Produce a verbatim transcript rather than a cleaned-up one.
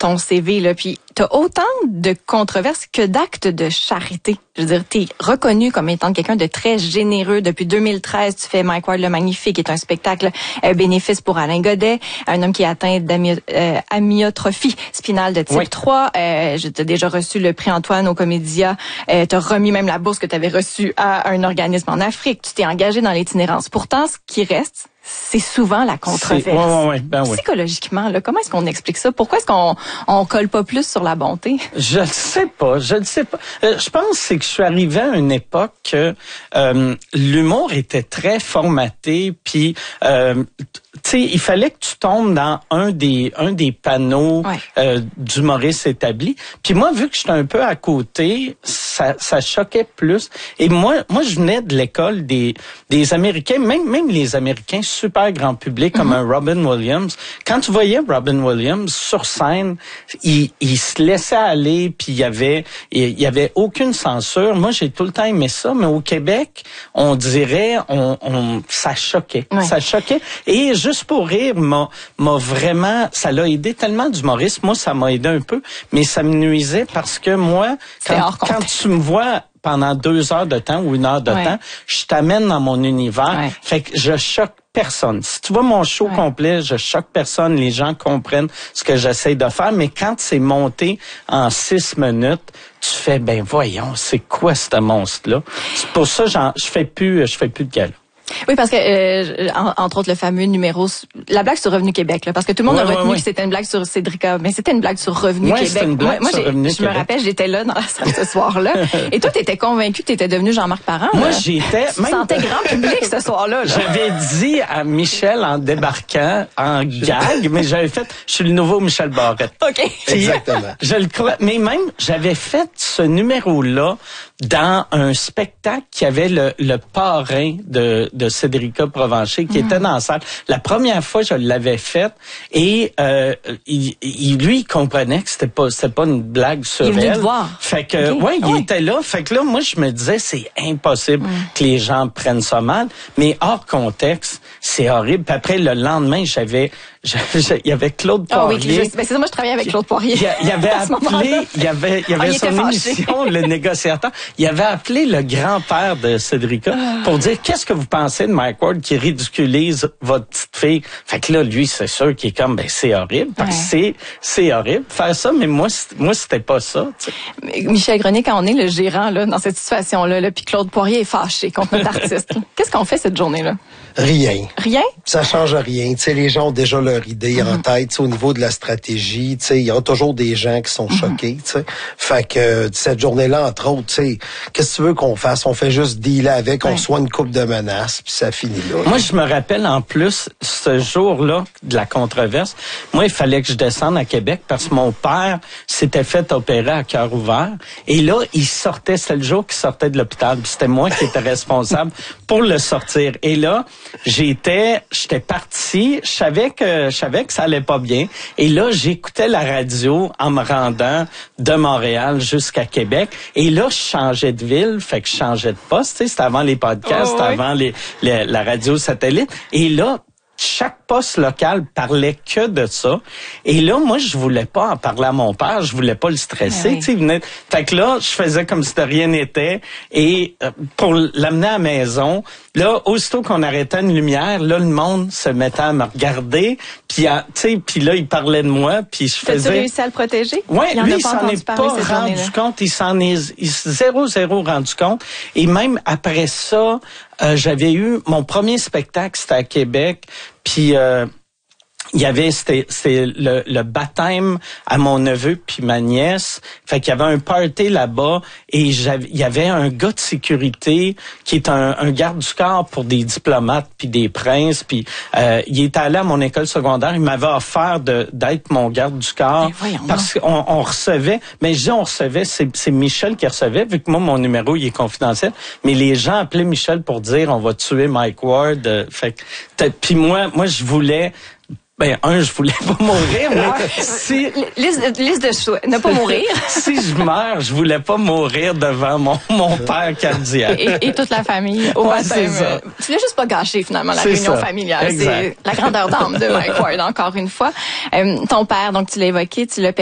ton C V, là, puis t'as autant de controverses que d'actes de charité. Je veux dire, t'es reconnu comme étant quelqu'un de très généreux. Depuis deux mille treize, tu fais Mike Ward le Magnifique, qui est un spectacle euh, bénéfice pour Alain Godet, un homme qui est atteint d'amyotrophie euh, spinale de type oui. trois. Euh, je t'ai déjà reçu le prix Antoine au Comédia. Euh, t'as remis même la bourse que t'avais reçue à un organisme en Afrique. Tu t'es engagé dans l'itinérance. Pourtant, ce qui reste, c'est souvent la controverse. Ouais, ouais, ouais, ben oui. Psychologiquement, là, comment est-ce qu'on explique ça? Pourquoi est-ce qu'on on colle pas plus sur la bonté? Je ne sais pas, je ne sais pas. Euh, je pense c'est que je suis arrivé à une époque que euh, l'humour était très formaté, puis euh, tu sais, il fallait que tu tombes dans un des un des panneaux ouais. euh, d'humoristes établis. Puis moi, vu que j'étais un peu à côté, ça, ça choquait plus. Et moi, moi, je venais de l'école des des Américains, même même les Américains super grand public comme mm-hmm. un Robin Williams. Quand tu voyais Robin Williams sur scène, il, il se laissait aller, puis il y avait il y avait aucune censure. Moi, j'ai tout le temps aimé ça, mais au Québec, on dirait on, on ça choquait, ouais. ça choquait. Et juste pour rire, m'a m'a vraiment, ça l'a aidé tellement d'humoristes. Moi, ça m'a aidé un peu, mais ça me nuisait parce que moi, quand, quand tu me vois pendant deux heures de temps ou une heure de ouais. temps, je t'amène dans mon univers. Ouais. Fait que je choque personne. Si tu vois mon show ouais. complet, je choque personne. Les gens comprennent ce que j'essaie de faire. Mais quand c'est monté en six minutes, tu fais, ben voyons, c'est quoi ce monstre-là? C'est pour ça, j'en, je fais plus, je fais plus de gala. Oui, parce que, euh, entre autres, le fameux numéro, la blague sur Revenu Québec, là, parce que tout le monde ouais, a retenu ouais, ouais. que c'était une blague sur Cédrica, mais c'était une blague sur Revenu ouais, Québec. Une blague moi, sur moi Revenu je Québec. me rappelle, j'étais là dans la salle ce soir-là. Et toi, t'étais convaincu que t'étais devenu Jean-Marc Parent. Moi, là. j'étais... Tu te sentais grand public ce soir-là. Là. J'avais dit à Michel en débarquant, en gag, mais j'avais fait, je suis le nouveau Michel Barrette. OK. Exactement. Je le crois. Mais même, j'avais fait ce numéro-là dans un spectacle qui avait le, le parrain de, de Cédrica Provencher, qui mmh. était dans la salle. La première fois, je l'avais fait et euh, il, il, lui, il comprenait que c'était pas, c'était pas une blague sur il elle. Te voir. Fait que, okay. ouais, il ouais. était là. Fait que là, moi, je me disais, c'est impossible mmh. que les gens prennent ça mal. Mais hors contexte, c'est horrible. Puis après, le lendemain, j'avais, j'avais il y avait Claude Poirier. Ah oui, je, ben c'est ça, moi, je travaillais avec Claude Poirier. Il, il avait appelé, il y avait, il y avait ah, son émission, Le Négociateur. Il avait appelé le grand-père de Cédrica pour dire, qu'est-ce que vous pensez de Mike Ward qui ridiculise votre petite fille? Fait que là, lui, c'est sûr qu'il est comme, ben, c'est horrible. Parce que c'est, c'est horrible faire ça, mais moi, moi, c'était pas ça, t'sais. Michel Grenier, quand on est le gérant, là, dans cette situation-là, là, puis Claude Poirier est fâché contre notre artiste, qu'est-ce qu'on fait cette journée-là? Rien. Rien? Ça change rien. Tu sais, les gens ont déjà leur idée mm-hmm. en tête. Tu sais, au niveau de la stratégie, tu sais, il y aura toujours des gens qui sont mm-hmm. choqués, tu sais. Fait que cette journée-là, entre autres, tu sais, qu'est-ce que tu veux qu'on fasse? On fait juste dealer avec, ouais. on reçoit une coupe de menaces, puis ça finit là. Moi, je me rappelle en plus, ce jour-là de la controverse, moi, il fallait que je descende à Québec parce que mon père s'était fait opérer à cœur ouvert. Et là, il sortait, c'était le jour qu'il sortait de l'hôpital. Puis c'était moi qui étais responsable pour le sortir. Et là, j'étais, j'étais parti, je savais que, je savais que ça allait pas bien. Et là, j'écoutais la radio en me rendant de Montréal jusqu'à Québec. Et là, je changeais de ville, fait que je changeais de poste, tu sais, c'était avant les podcasts, oh, oui. avant les, les, la radio satellite. Et là, chaque poste local parlait que de ça. Et là, moi, je voulais pas en parler à mon père. Je voulais pas le stresser. Oui. Tu sais, il venait... Fait que là, je faisais comme si de rien n'était. Et euh, pour l'amener à la maison, là, aussitôt qu'on arrêtait une lumière, là, le monde se mettait à me regarder. Puis, tu sais, puis là, il parlait de moi. Puis je faisais... T'as-tu réussi à le protéger? Oui, lui, il il s'en est pas rendu compte. Il s'en est il, zéro, zéro rendu compte. Et même après ça, euh, j'avais eu mon premier spectacle, c'était à Québec. Puis euh, il y avait c'était c'était le, le baptême à mon neveu puis ma nièce. Fait qu'il y avait un party là-bas et j'avais il y avait un gars de sécurité qui est un, un garde du corps pour des diplomates puis des princes puis euh, il est allé à mon école secondaire, il m'avait offert de d'être mon garde du corps parce qu'on on recevait, mais je dis on recevait, c'est c'est Michel qui recevait vu que moi mon numéro il est confidentiel, mais les gens appelaient Michel pour dire on va tuer Mike Ward. Euh, fait que puis moi moi je voulais Ben, un, je voulais pas mourir, mais si... Liste, liste de choix. Ne pas mourir. Si je meurs, je voulais pas mourir devant mon, mon père cardiaque. Et, et toute la famille. Au ouais, c'est ça. Tu voulais juste pas gâcher, finalement, la c'est réunion ça. familiale. Exact. C'est la grandeur d'âme de Mike Ward, encore une fois. Euh, ton père, donc, tu l'as évoqué, tu l'as